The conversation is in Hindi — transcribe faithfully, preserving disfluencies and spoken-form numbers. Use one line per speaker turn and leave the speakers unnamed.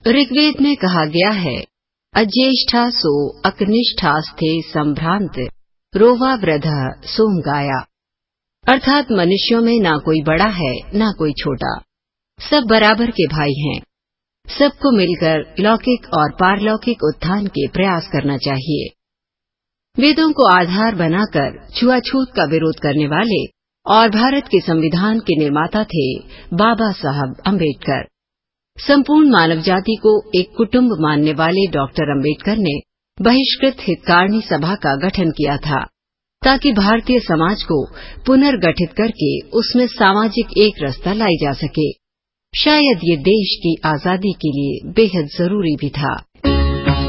ऋग्वेद में कहा गया है, अज्येष्ठा सो अकनिष्ठास्थे संभ्रांत रोवा वृधः सोम गाया। अर्थात मनुष्यों में ना कोई बड़ा है ना कोई छोटा, सब बराबर के भाई हैं। सबको मिलकर लौकिक और पारलौकिक उत्थान के प्रयास करना चाहिए। वेदों को आधार बनाकर छुआछूत का विरोध करने वाले और भारत के संविधान के निर्माता थे बाबा साहब अम्बेडकर। संपूर्ण मानव जाति को एक कुटुंब मानने वाले डॉक्टर अम्बेडकर ने बहिष्कृत हितकारिणी सभा का गठन किया था, ताकि भारतीय समाज को पुनर्गठित करके उसमें सामाजिक एक रस्ता लाई जा सके। शायद ये देश की आजादी के लिए बेहद जरूरी भी था।